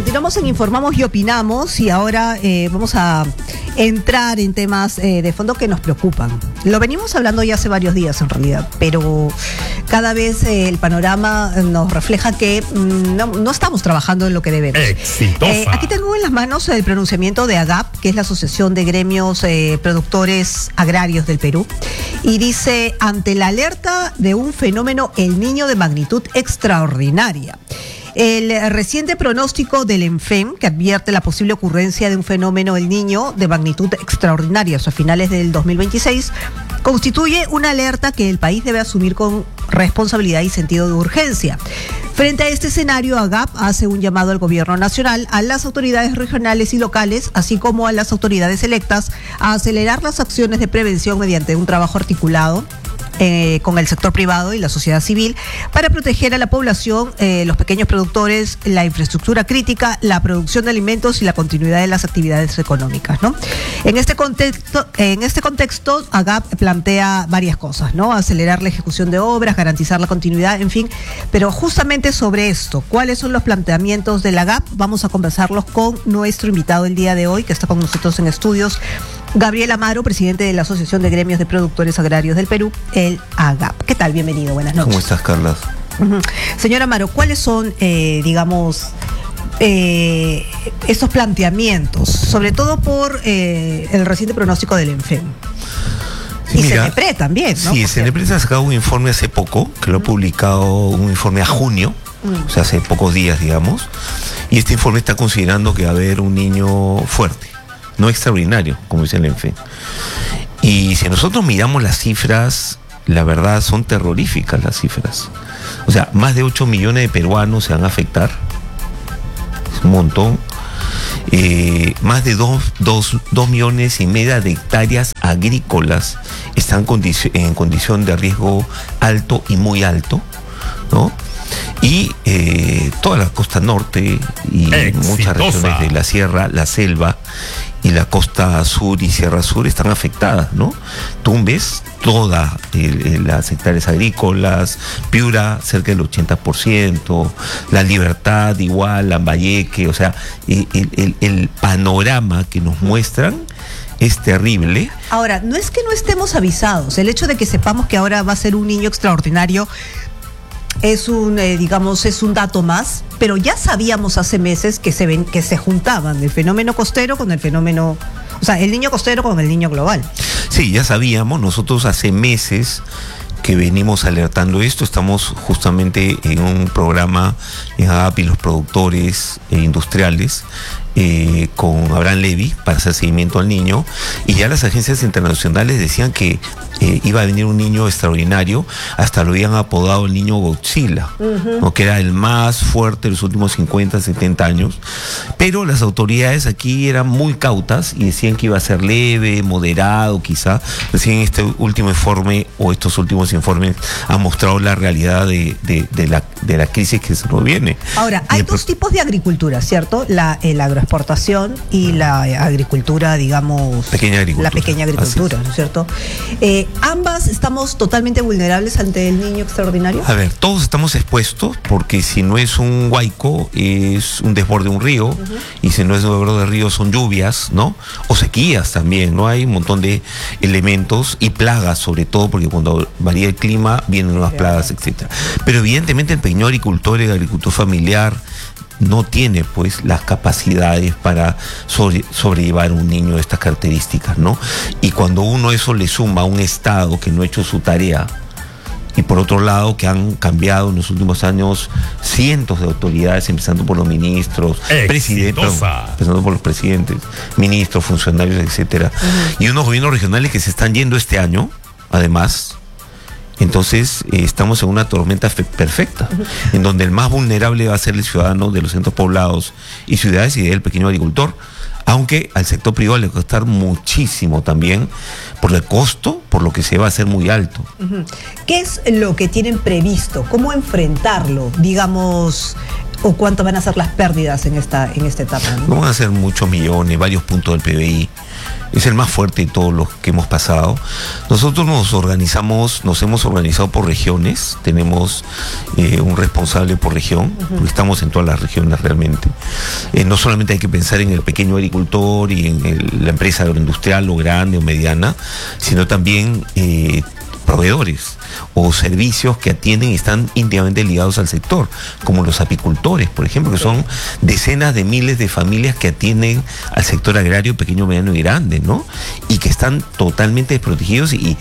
Continuamos en Informamos y Opinamos y ahora vamos a entrar en temas de fondo que nos preocupan. Lo venimos hablando ya hace varios días en realidad, pero cada vez el panorama nos refleja que no estamos trabajando en lo que debemos. Exitosa. Aquí tengo en las manos el pronunciamiento de AGAP, que es la Asociación de Gremios Productores Agrarios del Perú, y dice: ante la alerta de un fenómeno El Niño de magnitud extraordinaria. El reciente pronóstico del ENFEM, que advierte la posible ocurrencia de un fenómeno El Niño de magnitud extraordinaria a finales del 2026, constituye una alerta que el país debe asumir con responsabilidad y sentido de urgencia. Frente a este escenario, AGAP hace un llamado al gobierno nacional, a las autoridades regionales y locales, así como a las autoridades electas, a acelerar las acciones de prevención mediante un trabajo articulado con el sector privado y la sociedad civil para proteger a la población, los pequeños productores, la infraestructura crítica, la producción de alimentos y la continuidad de las actividades económicas, ¿no? En este contexto, AGAP plantea varias cosas, ¿no? Acelerar la ejecución de obras, garantizar la continuidad, en fin. Pero justamente sobre esto, ¿cuáles son los planteamientos de la AGAP? Vamos a conversarlos con nuestro invitado el día de hoy, que está con nosotros en estudios, Gabriel Amaro, presidente de la Asociación de Gremios de Productores Agrarios del Perú, el AGAP. ¿Qué tal? Bienvenido, buenas noches. ¿Cómo estás, Carla? Señor Amaro, ¿cuáles son, estos planteamientos, sobre todo por el reciente pronóstico del ENFEM? Sí, y CENEPRED también, ¿no? Sí, CENEPRED ha sacado un informe hace poco, que lo ha publicado, un informe a junio, o sea, hace pocos días, digamos, y este informe está considerando que va a haber un niño fuerte, no extraordinario, como dice el ENFEM. Y si nosotros miramos las cifras, la verdad son terroríficas las cifras. O sea, más de 8 millones de peruanos se van a afectar. Es un montón. Más de 2,5 millones de hectáreas agrícolas están en condición de riesgo alto y muy alto, ¿no? Y toda la costa norte y muchas regiones de la sierra, la selva y la costa sur y sierra sur están afectadas, ¿no? Tumbes, todas las hectáreas agrícolas, Piura cerca del 80%, La Libertad igual, Lambayeque, o sea, el panorama que nos muestran es terrible. Ahora, no es que no estemos avisados, el hecho de que sepamos que ahora va a ser un niño extraordinario es un dato más, pero ya sabíamos hace meses que se juntaban el fenómeno costero con el fenómeno, o sea, el niño costero con el niño global. Sí, ya sabíamos, nosotros hace meses que venimos alertando esto, estamos justamente en un programa en AGAP y los productores industriales, con Abraham Levy para hacer seguimiento al niño, y ya las agencias internacionales decían que iba a venir un niño extraordinario, hasta lo habían apodado el niño Godzilla, ¿no? Que era el más fuerte de los últimos 50, 70 años, pero las autoridades aquí eran muy cautas y decían que iba a ser leve, moderado quizá. Recién este último informe o estos últimos informes han mostrado la realidad de la crisis que se nos viene. Ahora, hay dos tipos de agricultura, ¿cierto? El agroexportación y la agricultura, digamos, pequeña agricultura. La pequeña agricultura, ¿no es cierto? ¿Ambas estamos totalmente vulnerables ante el niño extraordinario? A ver, todos estamos expuestos, porque si no es un huaico, es un desborde de un río, y si no es un desborde de río, son lluvias, ¿no? O sequías también, ¿no? Hay un montón de elementos y plagas, sobre todo, porque cuando varía el clima, vienen nuevas plagas, etcétera. Pero evidentemente el pequeño agricultor, el agricultor familiar, no tiene pues las capacidades para sobrellevar un niño de estas características, ¿no? Y cuando uno eso le suma a un Estado que no ha hecho su tarea, y por otro lado que han cambiado en los últimos años cientos de autoridades, empezando por los ministros, empezando por los presidentes, ministros, funcionarios, etcétera, y unos gobiernos regionales que se están yendo este año, además. Entonces estamos en una tormenta perfecta, en donde el más vulnerable va a ser el ciudadano de los centros poblados y ciudades y el pequeño agricultor, aunque al sector privado le va a costar muchísimo también por el costo, por lo que se va a hacer muy alto. ¿Qué es lo que tienen previsto? ¿Cómo enfrentarlo, digamos, o cuánto van a ser las pérdidas en esta etapa, ¿no? No van a ser muchos millones, varios puntos del PBI. Es el más fuerte de todos los que hemos pasado. Nosotros nos hemos organizado por regiones. Tenemos un responsable por región, porque estamos en todas las regiones realmente. No solamente hay que pensar en el pequeño agricultor y en la empresa agroindustrial o grande o mediana, sino también proveedores o servicios que atienden y están íntimamente ligados al sector, como los apicultores, por ejemplo, que son decenas de miles de familias que atienden al sector agrario pequeño, mediano y grande, ¿no? Y que están totalmente desprotegidos y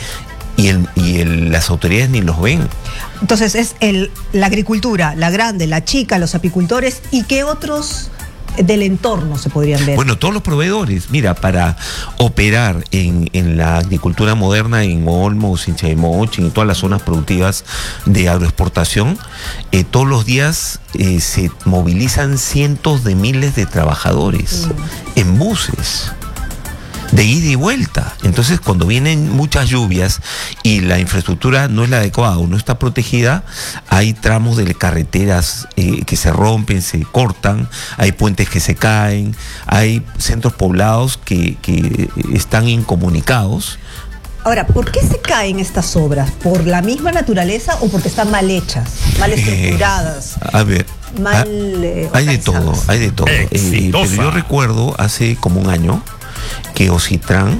las autoridades ni los ven. Entonces es la agricultura, la grande, la chica, los apicultores, ¿y qué otros del entorno se podrían ver? Bueno, todos los proveedores. Mira, para operar en la agricultura moderna, en Olmos, en Chaimoch, en todas las zonas productivas de agroexportación, todos los días se movilizan cientos de miles de trabajadores en buses de ida y vuelta. Entonces, cuando vienen muchas lluvias y la infraestructura no es la adecuada o no está protegida, hay tramos de carreteras que se rompen, se cortan, hay puentes que se caen, hay centros poblados que están incomunicados. Ahora, ¿por qué se caen estas obras? ¿Por la misma naturaleza o porque están mal hechas, mal estructuradas? A ver, hay de todo, hay de todo. Pero yo recuerdo hace como un año que Ocitran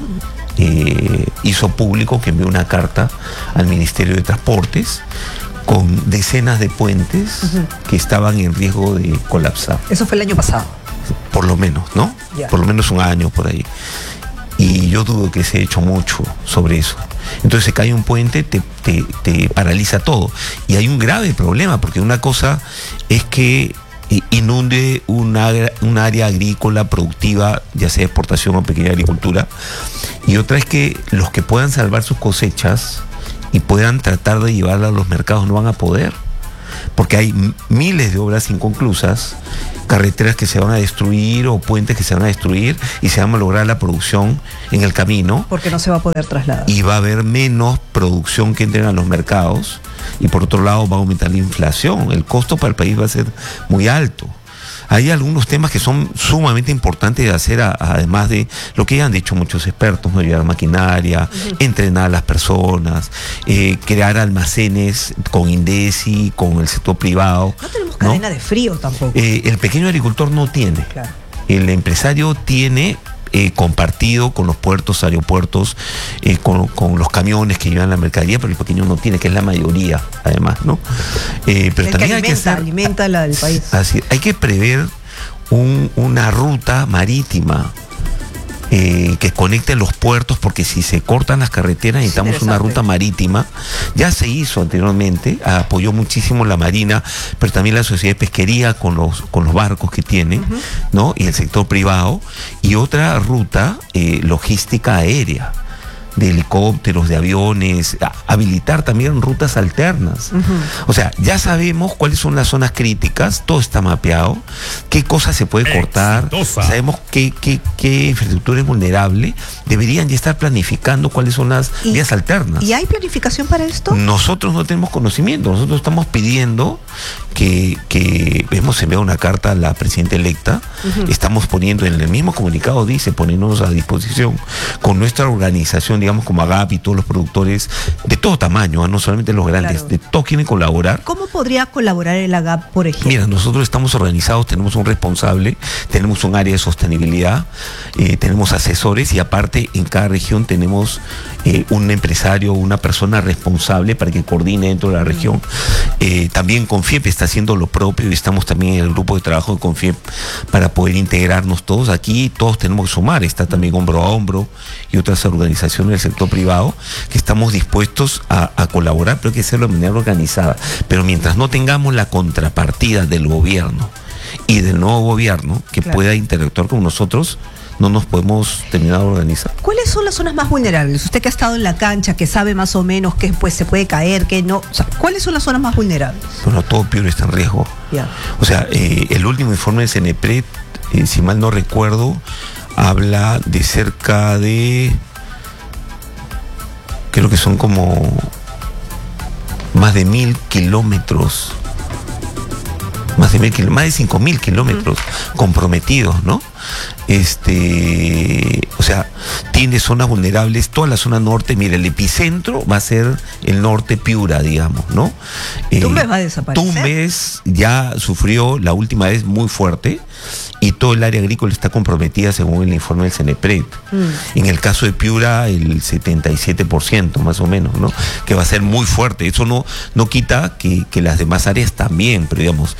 hizo público que envió una carta al Ministerio de Transportes con decenas de puentes que estaban en riesgo de colapsar. Eso fue el año pasado. Por lo menos, ¿no? Yeah. Por lo menos un año por ahí. Y yo dudo que se ha hecho mucho sobre eso. Entonces se cae un puente, te paraliza todo. Y hay un grave problema, porque una cosa es que inunde un área agrícola productiva, ya sea exportación o pequeña agricultura, y otra es que los que puedan salvar sus cosechas y puedan tratar de llevarla a los mercados no van a poder, porque hay miles de obras inconclusas, carreteras que se van a destruir o puentes que se van a destruir y se va a malograr la producción en el camino. Porque no se va a poder trasladar. Y va a haber menos producción que entren a los mercados y por otro lado va a aumentar la inflación. El costo para el país va a ser muy alto. Hay algunos temas que son sumamente importantes de hacer, además de lo que ya han dicho muchos expertos, ¿no? Llevar maquinaria, entrenar a las personas, crear almacenes con INDECI, con el sector privado. No tenemos cadena de frío tampoco. El pequeño agricultor no tiene. Claro. El empresario tiene compartido con los puertos, aeropuertos, con los camiones que llevan la mercadería, pero el pequeño no tiene, que es la mayoría, además, ¿no? Pero también alimenta la del país. Así, hay que prever una ruta marítima que conecte los puertos, porque si se cortan las carreteras necesitamos una ruta marítima. Ya se hizo anteriormente, apoyó muchísimo la Marina, pero también la Sociedad de Pesquería con los barcos que tienen, ¿no? Y el sector privado, y otra ruta logística aérea, de helicópteros, de aviones, habilitar también rutas alternas. O sea, ya sabemos cuáles son las zonas críticas, todo está mapeado, qué cosas se puede cortar, sabemos qué infraestructura es vulnerable, deberían ya estar planificando cuáles son las vías alternas. ¿Y hay planificación para esto? Nosotros no tenemos conocimiento, nosotros estamos pidiendo que hemos enviado una carta a la presidenta electa, estamos poniendo en el mismo comunicado, dice, poniéndonos a disposición con nuestra organización, digamos, como AGAP y todos los productores de todo tamaño, no solamente los grandes, de todos quieren colaborar. ¿Cómo podría colaborar el AGAP, por ejemplo? Mira, nosotros estamos organizados, tenemos un responsable, tenemos un área de sostenibilidad, tenemos asesores, y aparte en cada región tenemos un empresario, una persona responsable para que coordine dentro de la región. También CONFIEP está haciendo lo propio y estamos también en el grupo de trabajo de CONFIEP para poder integrarnos todos. Aquí todos tenemos que sumar, está también hombro a hombro y otras organizaciones del sector privado que estamos dispuestos a colaborar, pero hay que hacerlo de manera organizada. Pero mientras no tengamos la contrapartida del gobierno y del nuevo gobierno que pueda interactuar con nosotros, no nos podemos terminar de organizar. ¿Cuáles son las zonas más vulnerables? Usted que ha estado en la cancha, que sabe más o menos qué pues se puede caer, qué no. O sea, ¿cuáles son las zonas más vulnerables? Bueno, todo Piura está en riesgo. O sea, el último informe del CNEPRED, si mal no recuerdo, habla de cerca de, creo que son como más de 1.000 kilómetros, más de 5.000 kilómetros comprometidos, ¿no? O sea, tiene zonas vulnerables, toda la zona norte. Mira, el epicentro va a ser el norte Piura, digamos, ¿no? Tumbes va a desaparecer. Tumbes ya sufrió la última vez muy fuerte y todo el área agrícola está comprometida según el informe del Cenepred. En el caso de Piura, el 77% más o menos, ¿no? Que va a ser muy fuerte. Eso no quita que las demás áreas también, pero digamos,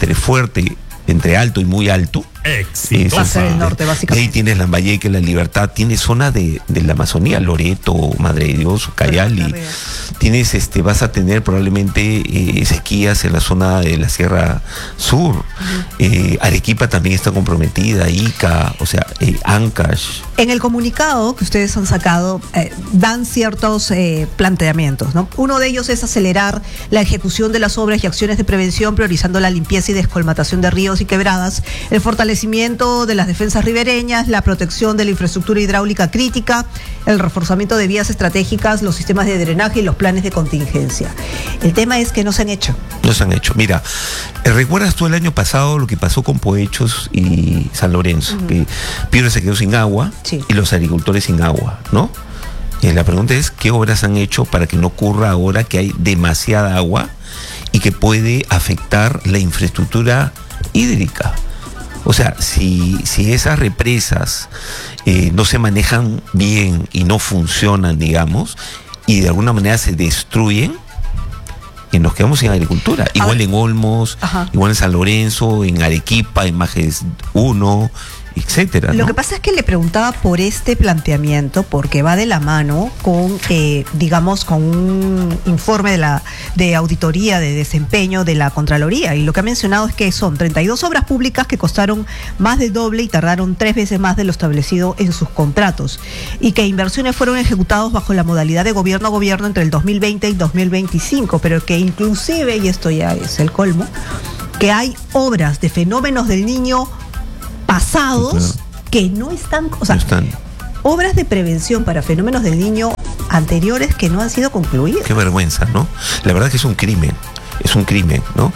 entre alto y muy alto. Va a ser el norte, básicamente. Ahí tienes Lambayeque, La Libertad, tienes zona de la Amazonía, Loreto, Madre de Dios, Ucayali. Tienes, vas a tener probablemente sequías en la zona de la Sierra Sur. Arequipa también está comprometida, Ica, o sea, Ancash. En el comunicado que ustedes han sacado, dan ciertos planteamientos, ¿no? Uno de ellos es acelerar la ejecución de las obras y acciones de prevención, priorizando la limpieza y descolmatación de ríos y quebradas, el fortalecimiento de las defensas ribereñas, la protección de la infraestructura hidráulica crítica, el reforzamiento de vías estratégicas, los sistemas de drenaje y los planes de contingencia. El tema es que no se han hecho. No se han hecho. Mira, ¿recuerdas tú el año pasado lo que pasó con Poechos y San Lorenzo? Que Piura se quedó sin agua, sí, y los agricultores sin agua, ¿no? Y la pregunta es, ¿qué obras han hecho para que no ocurra ahora que hay demasiada agua y que puede afectar la infraestructura hídrica? O sea, si esas represas no se manejan bien y no funcionan, digamos, y de alguna manera se destruyen, y nos quedamos sin agricultura. Igual en Olmos, igual en San Lorenzo, en Arequipa, en Majes 1, etcétera, ¿no? Lo que pasa es que le preguntaba por este planteamiento porque va de la mano con, digamos, con un informe de auditoría de desempeño de la Contraloría, y lo que ha mencionado es que son 32 obras públicas que costaron más del doble y tardaron 3 veces más de lo establecido en sus contratos, y que inversiones fueron ejecutadas bajo la modalidad de gobierno a gobierno entre el 2020 y 2025, pero que inclusive, y esto ya es el colmo, que hay obras de fenómenos del Niño pasados que no están, o sea, no están. Obras de prevención para fenómenos del Niño anteriores que no han sido concluidas. Qué vergüenza, ¿no? La verdad que es un crimen. Es un crimen, ¿no?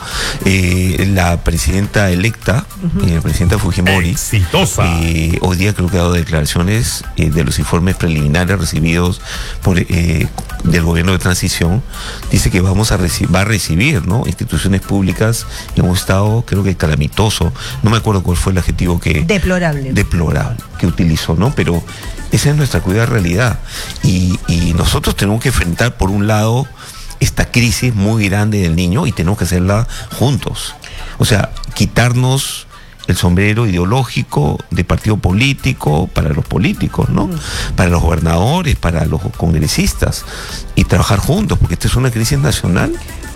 La presidenta electa, la presidenta Fujimori, exitosa, hoy día creo que ha dado declaraciones de los informes preliminares recibidos del gobierno de transición. Dice que va a recibir, ¿no?, instituciones públicas en un estado, creo que calamitoso. No me acuerdo cuál fue el adjetivo que... Deplorable que utilizó, ¿no? Pero esa es nuestra cruda realidad. Y nosotros tenemos que enfrentar, por un lado, esta crisis muy grande del niño, y tenemos que hacerla juntos. O sea, quitarnos el sombrero ideológico de partido político para los políticos, ¿no? Para los gobernadores, para los congresistas, y trabajar juntos, porque esta es una crisis nacional.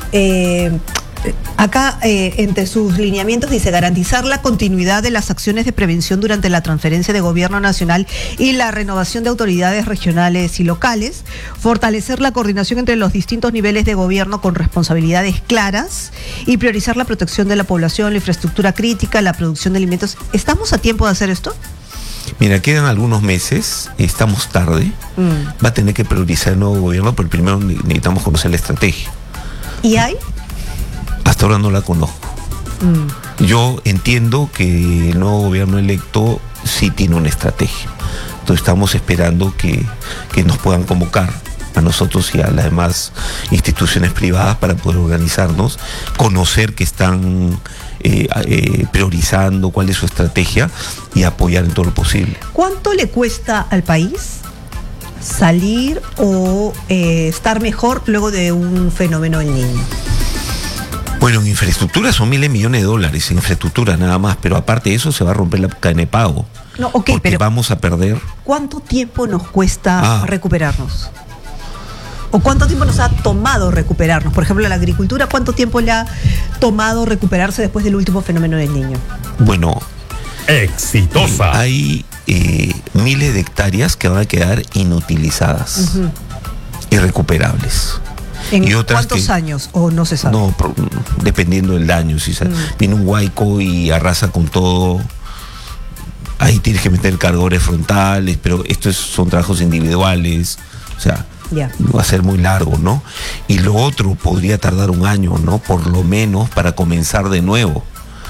Acá, entre sus lineamientos, dice garantizar la continuidad de las acciones de prevención durante la transferencia de gobierno nacional y la renovación de autoridades regionales y locales, fortalecer la coordinación entre los distintos niveles de gobierno con responsabilidades claras y priorizar la protección de la población, la infraestructura crítica, la producción de alimentos. ¿Estamos a tiempo de hacer esto? Mira, quedan algunos meses, estamos tarde, va a tener que priorizar el nuevo gobierno, pero primero necesitamos conocer la estrategia. ¿Y hay? Hasta ahora no la conozco. Yo entiendo que el nuevo gobierno electo sí tiene una estrategia. Entonces estamos esperando que nos puedan convocar a nosotros y a las demás instituciones privadas para poder organizarnos, conocer que están priorizando, cuál es su estrategia, y apoyar en todo lo posible. ¿Cuánto le cuesta al país salir o estar mejor luego de un fenómeno del Niño? Bueno, en infraestructura son $miles de millones, en infraestructura nada más, pero aparte de eso se va a romper la cadena de pago. No, okay, porque pero vamos a perder. ¿Cuánto tiempo nos cuesta recuperarnos? ¿O cuánto tiempo nos ha tomado recuperarnos? Por ejemplo, la agricultura, ¿cuánto tiempo le ha tomado recuperarse después del último fenómeno del Niño? Bueno, exitosa. Hay miles de hectáreas que van a quedar inutilizadas, irrecuperables. ¿En cuántos años? ¿O no se sabe? No, dependiendo del daño. Si viene un huaico y arrasa con todo, ahí tienes que meter cargadores frontales, pero estos son trabajos individuales, o sea, va a ser muy largo, ¿no? Y lo otro podría tardar un año, ¿no? Por lo menos, para comenzar de nuevo.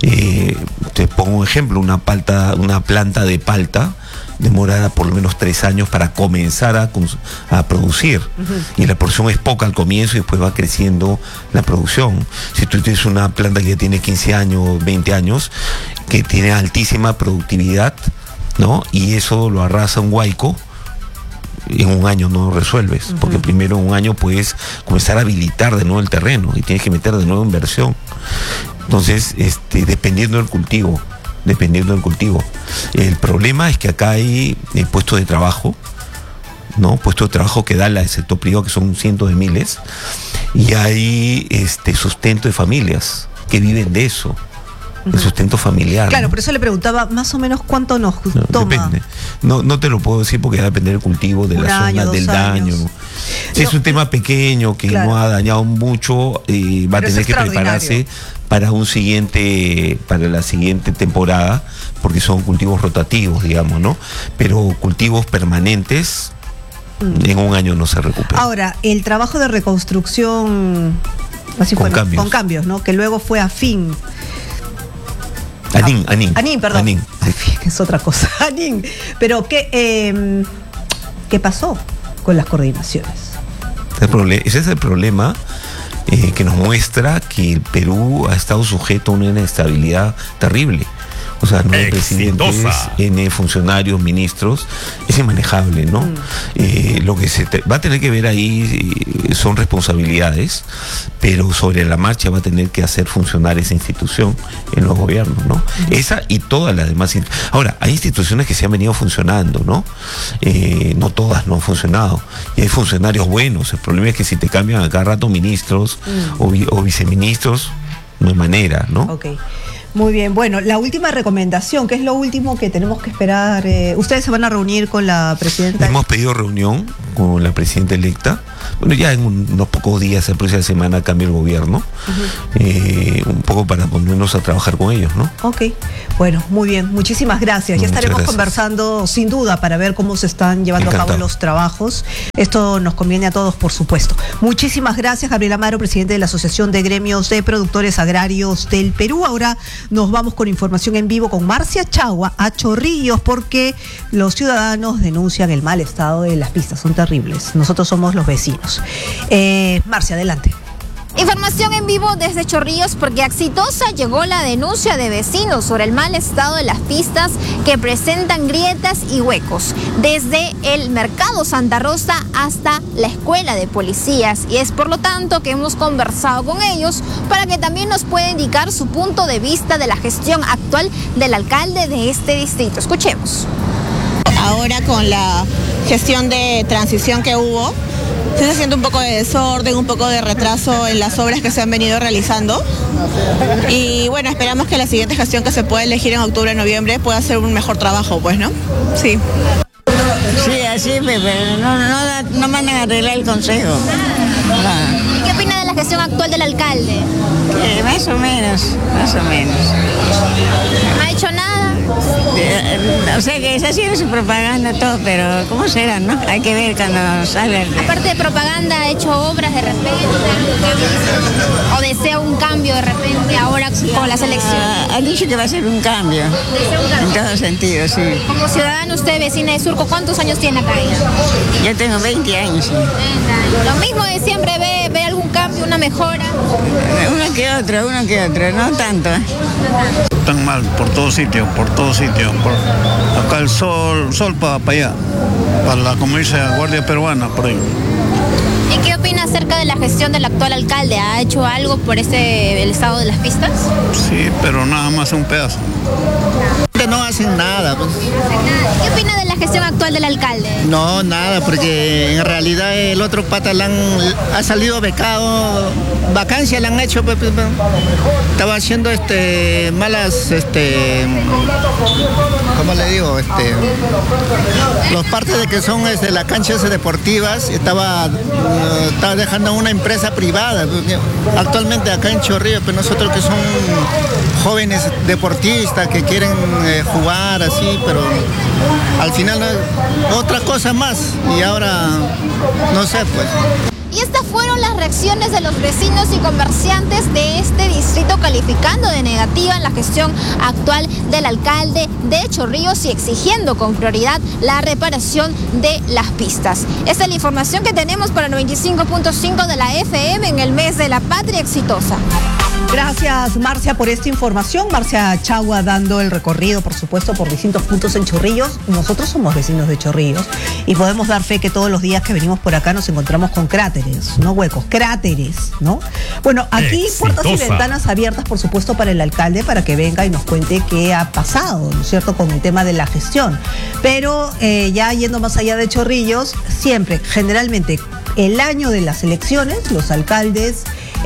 Te pongo un ejemplo, una planta de palta demora por lo menos 3 años para comenzar a producir. Y la producción es poca al comienzo y después va creciendo la producción. Si tú tienes una planta que ya tiene 15 años, 20 años, que tiene altísima productividad, ¿no? Y eso lo arrasa un huaico, en un año no lo resuelves, porque primero en un año puedes comenzar a habilitar de nuevo el terreno y tienes que meter de nuevo inversión. Entonces, dependiendo del cultivo. El problema es que acá hay puestos de trabajo, ¿no? Puestos de trabajo que da el sector privado, que son cientos de miles, y hay sustento de familias que viven de eso. El sustento familiar. Claro, por eso le preguntaba más o menos cuánto nos toma. Depende. No te lo puedo decir porque va a depender del cultivo, de la zona, del daño. Si es un tema pequeño que no ha dañado mucho, va a tener que prepararse para la siguiente temporada, porque son cultivos rotativos, digamos, ¿no? Pero cultivos permanentes en un año no se recupera. Ahora, el trabajo de reconstrucción con cambios, ¿no? Que luego fue a fin. Anín, perdón. Anín. Es otra cosa. Anín. Pero ¿qué pasó con las coordinaciones? Ese es el problema que nos muestra que el Perú ha estado sujeto a una inestabilidad terrible. O sea, 9 presidentes, N funcionarios, ministros, es inmanejable, ¿no? Lo que se va a tener que ver ahí son responsabilidades, pero sobre la marcha va a tener que hacer funcionar esa institución en los gobiernos, ¿no? Esa y todas las demás. Ahora, hay instituciones que se han venido funcionando, ¿no? No todas no han funcionado. Y hay funcionarios buenos. El problema es que si te cambian a cada rato ministros o viceministros, no hay manera, ¿no? Ok. Muy bien, bueno, la última recomendación, ¿qué es lo último que tenemos que esperar? ¿Ustedes se van a reunir con la presidenta? Hemos pedido reunión con la presidenta electa. Bueno, ya en unos pocos días, la próxima semana, cambia el gobierno. Un poco para ponernos a trabajar con ellos, ¿no? Ok, bueno, muy bien, muchísimas gracias. Ya estaremos conversando sin duda para ver cómo se están llevando a cabo los trabajos. Esto nos conviene a todos, por supuesto. Muchísimas gracias, Gabriel Amaro, presidente de la Asociación de Gremios de Productores Agrarios del Perú. Ahora nos vamos con información en vivo con Marcia Chagua a Chorrillos, porque los ciudadanos denuncian el mal estado de las pistas, son terribles. Nosotros somos los vecinos. Marcia, adelante. Información en vivo desde Chorrillos, porque a Exitosa llegó la denuncia de vecinos sobre el mal estado de las pistas que presentan grietas y huecos, desde el Mercado Santa Rosa hasta la Escuela de Policías, y es por lo tanto que hemos conversado con ellos para que también nos pueda indicar su punto de vista de la gestión actual del alcalde de este distrito. Escuchemos. Ahora con la gestión de transición que hubo, se está haciendo un poco de desorden, un poco de retraso en las obras que se han venido realizando. Y bueno, esperamos que la siguiente gestión que se pueda elegir en octubre, noviembre, pueda hacer un mejor trabajo, pues, ¿no? Sí. Sí, así, pero no mandan a arreglar el consejo. ¿Y qué opina de la gestión actual del alcalde? Más o menos. ¿No ha hecho nada? O sea que está haciendo su propaganda todo, pero ¿cómo será, no? Hay que ver cuando salga. Aparte de propaganda, ¿ha hecho obras de repente? ¿O desea un cambio de repente ahora con las elecciones? Ha dicho que va a ser un cambio. ¿Desea un cambio? En todo sentido, sí. Como ciudadano, usted, vecina de Surco, ¿cuántos años tiene acá ya? Yo tengo 20 años, sí. Lo mismo de siempre, ve algún cambio, una mejora. Uno que otro, no tanto. Tan mal, por todo sitio. Acá el sol para allá, para la, como dice, Guardia Peruana, por ahí. ¿Y qué opina acerca de la gestión del actual alcalde? ¿Ha hecho algo por el estado de las pistas? Sí, pero nada más un pedazo. No hacen nada. Pues. ¿Qué opina de la gestión actual del alcalde? No, nada, porque en realidad el otro pata ha salido becado, vacancia le han hecho, estaba haciendo malas, ¿cómo le digo? Los partes de que son las canchas deportivas, estaba dejando una empresa privada. Actualmente acá en Chorrillos, pero nosotros que son jóvenes deportistas que quieren jugar así, pero al final otra cosa más, y ahora no sé, pues. Y estas fueron las reacciones de los vecinos y comerciantes de este distrito, calificando de negativa en la gestión actual del alcalde de Chorrillos y exigiendo con prioridad la reparación de las pistas. Esta es la información que tenemos para 95.5 de la FM en el mes de la Patria Exitosa. Gracias, Marcia, por esta información. Marcia Chagua dando el recorrido, por supuesto, por distintos puntos en Chorrillos. Nosotros somos vecinos de Chorrillos y podemos dar fe que todos los días que venimos por acá nos encontramos con cráteres, no huecos, cráteres, ¿no? Bueno, aquí puertas y ventanas abiertas, por supuesto, para el alcalde, para que venga y nos cuente qué ha pasado, ¿no es cierto?, con el tema de la gestión. Pero ya yendo más allá de Chorrillos, siempre, generalmente, el año de las elecciones, los alcaldes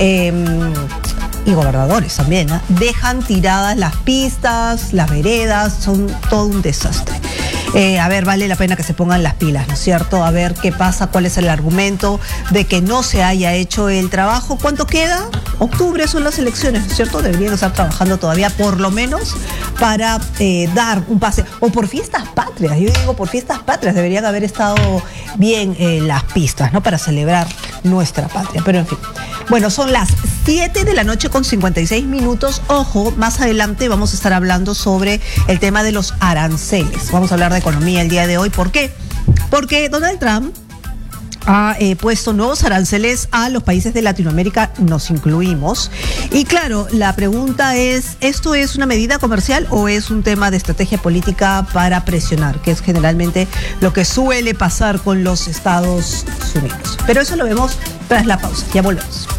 y gobernadores también, ¿eh?, dejan tiradas las pistas, las veredas, son todo un desastre. A ver, vale la pena que se pongan las pilas, ¿no es cierto? A ver qué pasa, cuál es el argumento de que no se haya hecho el trabajo. ¿Cuánto queda? Octubre son las elecciones, ¿no es cierto? Deberían estar trabajando todavía, por lo menos, para dar un pase. O por fiestas patrias, yo digo por fiestas patrias, deberían haber estado bien las pistas, ¿no? Para celebrar nuestra patria, pero en fin. Bueno, son las 7 de la noche con 56 minutos. Ojo, más adelante vamos a estar hablando sobre el tema de los aranceles. Vamos a hablar de economía el día de hoy. ¿Por qué? Porque Donald Trump ha puesto nuevos aranceles a los países de Latinoamérica, nos incluimos. Y claro, la pregunta es, ¿esto es una medida comercial o es un tema de estrategia política para presionar? Que es generalmente lo que suele pasar con los Estados Unidos. Pero eso lo vemos tras la pausa. Ya volvemos.